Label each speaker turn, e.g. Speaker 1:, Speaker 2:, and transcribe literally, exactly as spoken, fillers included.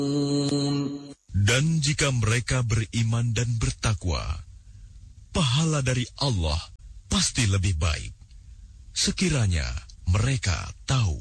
Speaker 1: Dan jika mereka beriman dan bertakwa, pahala dari Allah pasti lebih baik, sekiranya mereka tahu.